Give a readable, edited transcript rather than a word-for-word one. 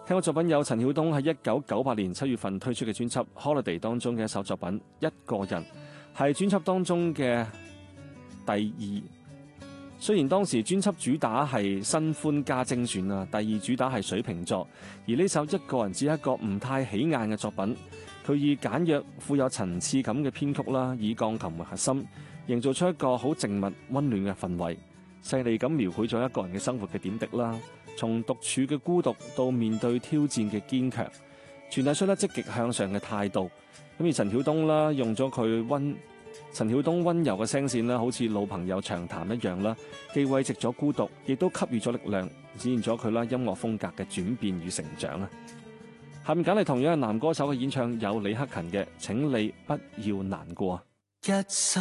聽過作品有陳曉東喺1998年7月份推出嘅專輯《Holiday》當中嘅一首作品《一個人》，係專輯當中嘅第二。雖然當時專輯主打係新歡加精選啦，第二主打係水瓶座，而呢首《一個人》只係一個唔太起眼嘅作品。佢以簡約、富有層次感嘅編曲啦，以鋼琴為核心，營造出一個好靜謐、溫暖嘅氛圍，細膩咁描繪咗一個人嘅生活嘅點滴啦。從獨處嘅孤獨到面對挑戰嘅堅強，傳遞出得積極向上嘅態度。咁而陳曉東啦，用咗佢陳曉東溫柔嘅聲線啦，好似老朋友長談一樣啦，既慰藉咗孤獨，亦都給予咗力量，展現咗佢啦音樂風格嘅轉變與成長啊！下面揀嚟同樣係男歌手嘅演唱，有李克勤嘅《請你不要難過》。